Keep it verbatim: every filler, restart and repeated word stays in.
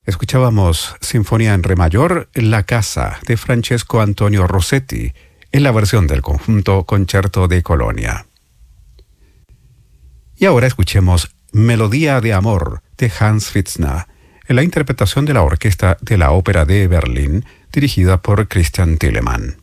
Escuchábamos Sinfonía en Re mayor, La Casa, de Francesco Antonio Rossetti, en la versión del conjunto Concerto de Colonia. Y ahora escuchemos Melodía de Amor, de Hans Pfitzner, en la interpretación de la orquesta de la Ópera de Berlín, dirigida por Christian Telemann.